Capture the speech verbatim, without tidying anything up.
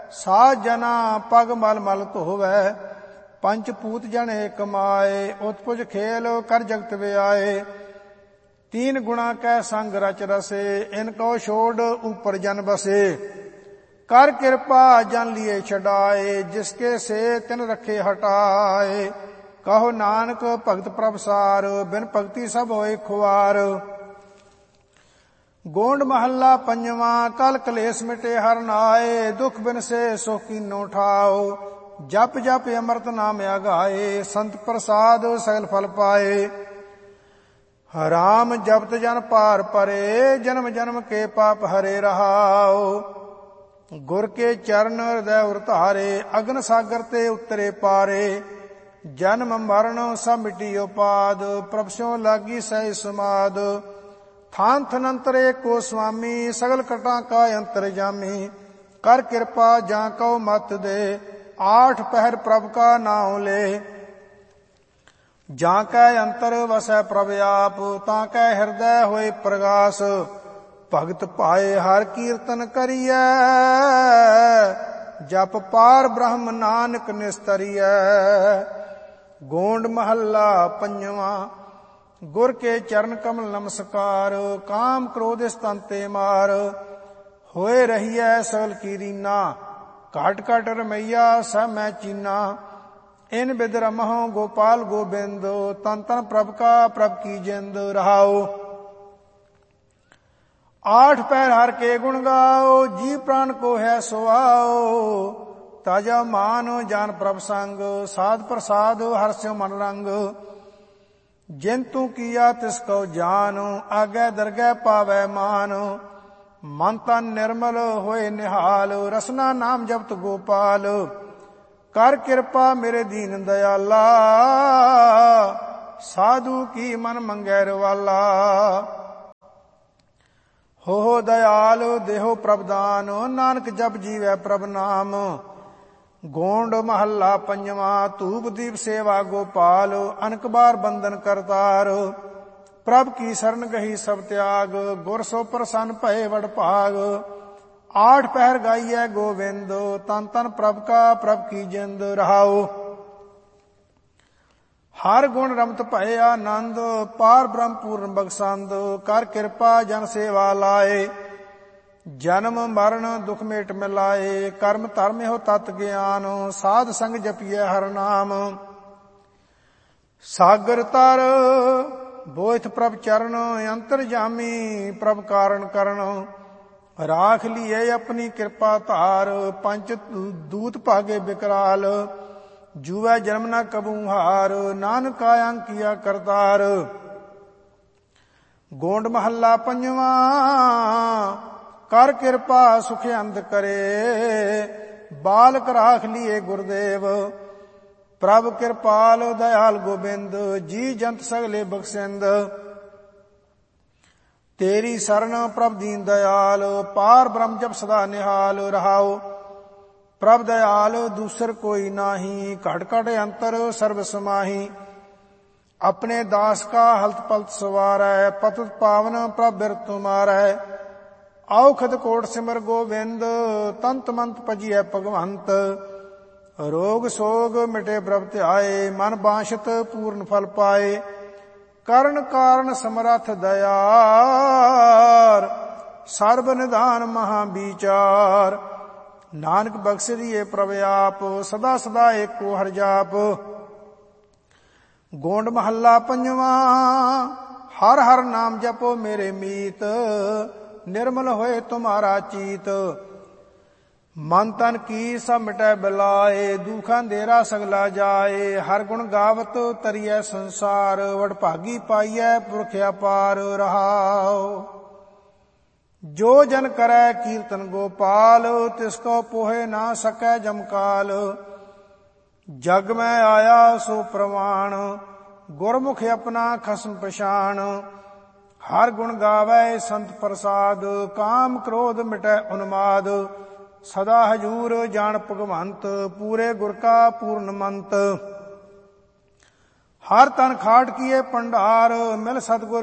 ਸਾਧ ਜਨਾ ਪਗ ਮਲ ਮਲ ਧੋਵੈ। ਪੰਚ ਪੂਤ ਜਨ ਏਕ ਮਾਏ ਉਤਪੁਜ ਖੇਲ ਕਰ ਜਗਤ ਵਿਆਏ। तीन गुणा कै संग रच रसे इन को छोड़ ऊपर जन बसे। कर कृपा जन लिए छड़ाए जिसके से तिन रखे हटाए। कहो नानक भगत प्रभसार बिन भगति सब होए खुआर। गोंड महला पंजवा कल कलेस मिटे हर नाए। दुख बिन से सुख कीनो ठाओ जप जप अमृत नाम आगाए। संत प्रसाद सगल फल पाए। राम जपत जन पार परे जन्म जन्म के पाप हरे रहाओ। गुर के चरण हृदय उरतारे अग्न सागर ते उतरे पारे। जन्म मरण सब मिटी उपाद प्रभ स्यों लागी सह समाद। थान थनंतरे को स्वामी सगल कटा का अंतर जामी। कर कृपा जा कौ मत दे आठ पहर प्रभ का नाम ले। ਜਾਂ ਕੈ ਅੰਤਰ ਵਸੈ ਪ੍ਰਭ ਆਪ ਤਾਂ ਕੈ ਹਿਰਦੈ ਹੋਏ ਪ੍ਰਗਾਸ। ਭਗਤ ਭਾਏ ਹਰ ਕੀਰਤਨ ਕਰੀਐ ਜਪ ਪਾਰ ਬ੍ਰਹਮ ਨਾਨਕ ਨਿਸਤਰੀਐ। ਗੋਂਡ ਮਹੱਲਾ ਪੰਜਵਾ ਗੁਰ ਕੇ ਚਰਨ ਕਮਲ ਨਮਸਕਾਰ। ਕਾਮ ਕ੍ਰੋਧ ਸਤੰਤੇ ਮਾਰ ਹੋਏ ਰਹੀਐ ਸਗਲ ਕੀ ਰੀਨਾ। ਘਟ ਘਟ ਰਮਈਆ ਸਭ ਮੈਂ ਚੀਨਾ। इन बिद रमहो गोपाल गोबिंद तन तन प्रभ का प्रभ की जिंद रहाओ। आठ पैर हर के गुण गाओ जी प्राण को है सुआओ। ताजा मान जान प्रभ संग साध प्रसाद हर स्यो मन रंग। जिन तू किया तिसको जान आगे दरगह पावै मान। मन तन निर्मल होए निहाल रसना नाम जपत गोपाल। कर कृपा मेरे दीन दयाला साधु की मन मंगैर वाला। हो हो दयाल देहो प्रभदान नानक जप जीवै प्रभ नाम। गोंड महला पंजवा धूप दीप सेवा गोपाल अनक बार बंदन करतार। प्रभ की शरण गही सब त्याग गुर सो प्रसन्न भये वड भाग। आठ पहर गाइए गोविंद तन तन प्रभ का प्रभ की जिंद रहाओ। हर गुण रमत भय आनंद पार ब्रह्म पूर्ण बख्शंद। कर कृपा जन सेवा लाए जन्म मरण दुख मेट मिलाए। कर्म धर्म हो तत् ज्ञान साध संग जपिए हर नाम। सागर तर बोथ प्रभ चरण अंतर जामी प्रभ कारण करण। राख लिए अपनी कृपा धार पंच दूत भागे बिकराल। जुवै जन्म न कबू हार नानक आयं किया करतार। गोंड महला पंजवा कर कृपा सुख अंत करे। बालक राख लिए गुरुदेव प्रभ कृपाल दयाल गोबिंद। जी जंत सगले बख्शिंद तेरी शरण प्रभ दीन दयाल। पार ब्रह्म जप सदा निहाल रहाओ। प्रभ दयाल दूसर कोई नाही घट घट अंतर सर्व समाही। अपने दास का हलत पलत सवारै पतत पावन प्रभ बिरत तुमारै। औखद कोट सिमर गोविंद तंत मंत भजिए भगवंत। रोग सोग मिटे प्रभ ध्याए मन बांछत पूर्ण फल पाए। करण कारण समरथ दयार सर्व निधान महाविचार। नानक बख्श दिए प्रभ आप सदा सदा एको हर जाप। गोंड महला पंजवा हर हर नाम जपो मेरे मीत। निर्मल होए तुम्हारा चीत। मन तन की सब मिटै बिलाए दुख अंधेरा सगला जाए। हर गुण गावत तरिए संसार वडभागी पाइए पुरख अपार रहाओ। जो जन करै कीर्तन गोपाल तिसको पोहे ना सकै जमकाल। जग में आया सो प्रवाण गुरमुख अपना खसम पछाण। हर गुण गावै संत प्रसाद काम क्रोध मिटै उन्माद। सदा हजूर जान भगवंत पूरे गुर का पूर्ण मंत। हर तन खाट किए पंडार मिल सतगुर